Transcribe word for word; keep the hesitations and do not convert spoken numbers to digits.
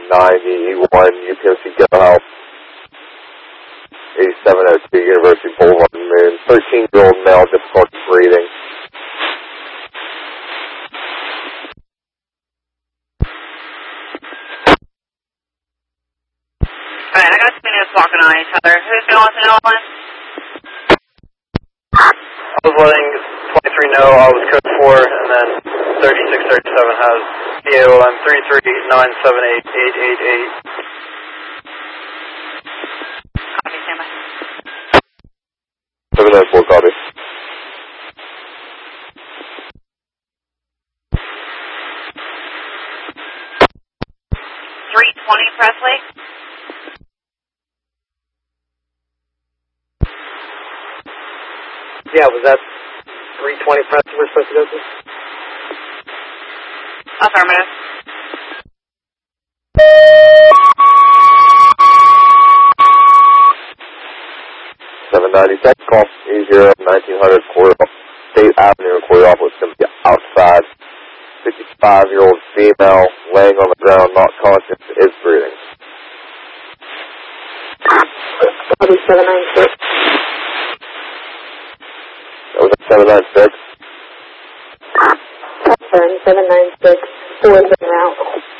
ninety-one U P M C Go Help. eighty-seven oh two University Boulevard, Moon. thirteen-year-old male, difficulty breathing. Alright, I got two minutes walking on each other. Who's going to know one? I was letting twenty-three know I was code four, and then thirty-six thirty-seven has D A O M three three nine seven eight eight eight eight. Copy, stand by. seven nine four, copy. three twenty Presley. Yeah, was that three twenty press we're supposed to go to? Affirmative. seven ninety-six, call E zero nineteen hundred Quarry State Avenue, Quarry Office, Cynthia outside. fifty-five-year-old female laying on the ground, not conscious, is breathing. Copy seven nine six. That was seven nine six. Confirm seven nine six. Four is en route.